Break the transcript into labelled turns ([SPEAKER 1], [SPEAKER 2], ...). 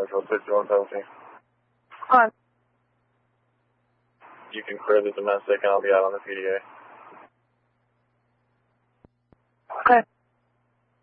[SPEAKER 1] Central 61 17.
[SPEAKER 2] On.
[SPEAKER 1] You can clear the domestic and I'll be out on the PDA.